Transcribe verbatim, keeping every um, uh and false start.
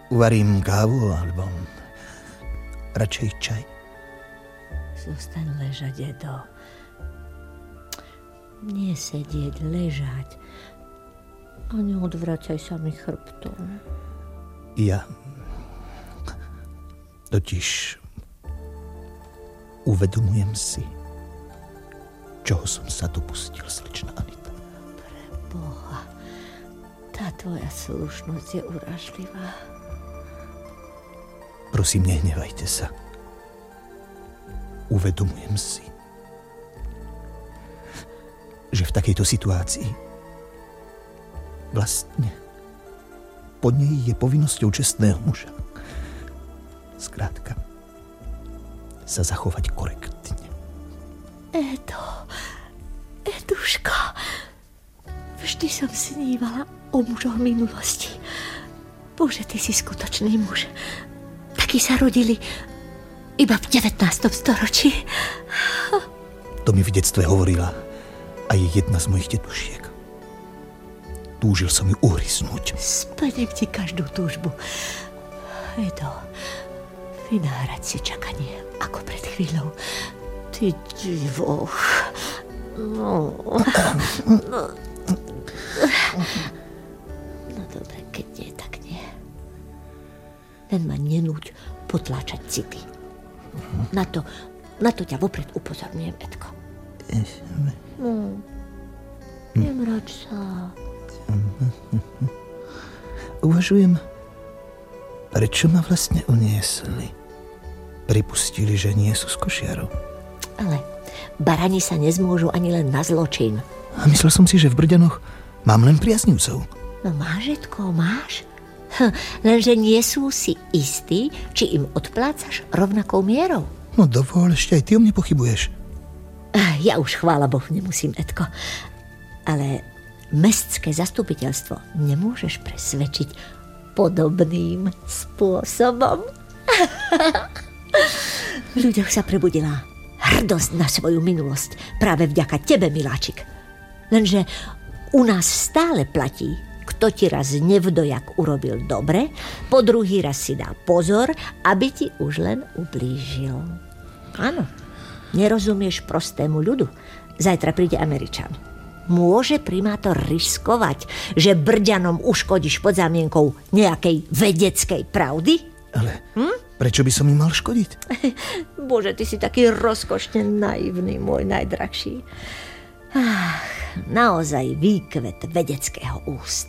Uvarím kávu, alebo radšej čaj. Zostaň ležať, Edo. Nie sedieť, ležať. A neodvracaj sa mi chrbtom. Ja totiž uvedomujem si, čoho som sa dopustil, slečna Anita. Preboha, tá tvoja slušnosť je uražlivá. Prosím, nehnevajte sa. Uvedomujem si, že v takejto situácii vlastne po nej je povinnosťou čestného muža skrátka sa zachovať korektne. Edo, Eduško, vždy som snívala o mužoch minulosti. Bože, ty si skutočný muž. Takí sa rodili iba v devätnástom storočí. To mi v detstve hovorila aj jedna z mojich tetušiek. Túžil som ju uhryznúť. Splním ti každú túžbu. Edo, vynárať si čakanie, ako pred chvíľou. Ty divo. No. No. No dobre, keď nie, tak nie. Len ma nenúť potláčať city. Na to, na to ťa vopred upozorňujem, Edko. No. Nemrač sa. Uvažujem, prečo ma vlastne uniesli. Pripustili, že nie sú z Košiarov. Ale barani sa nezmôžu ani len na zločin. A myslel som si, že v Brďanoch mám len priaznivcov. No máš, Edko, máš. Hm, lenže nie sú si istí, či im odplácaš rovnakou mierou. No dovol, ešte aj ty o mne pochybuješ. Ja už, chvála Bohu, nemusím, Edko. Ale mestské zastupiteľstvo nemôžeš presvedčiť podobným spôsobom. V ľuďoch sa prebudila hrdosť na svoju minulosť. Práve vďaka tebe, miláčik. Lenže u nás stále platí, kto ti raz nevdojak urobil dobre, po druhý raz si dá pozor, aby ti už len ublížil. Áno, nerozumieš prostému ľudu. Zajtra príde Američan. Môže primátor riskovať, že Brďanom uškodíš pod zámienkou nejakej vedeckej pravdy? Ale hm? Prečo by som im mal škodiť? Bože, ty si taký rozkošne naivný, môj najdrahší. Ach, naozaj výkvet vedeckého ústa.